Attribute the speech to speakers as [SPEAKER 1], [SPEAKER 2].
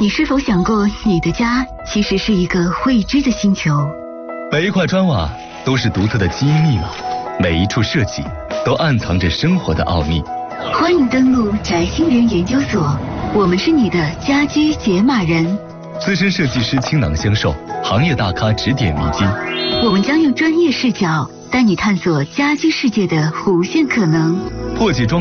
[SPEAKER 1] 你是否想过，你的家其实是一个未知的星球？
[SPEAKER 2] 每一块砖瓦都是独特的基因密码，每一处设计都暗藏着生活的奥秘。
[SPEAKER 1] 欢迎登录宅星人研究所，我们是你的家居解码人。
[SPEAKER 2] 资深设计师倾囊相授，行业大咖指点迷津。
[SPEAKER 1] 我们将用专业视角带你探索家居世界的无限可能，
[SPEAKER 2] 破解装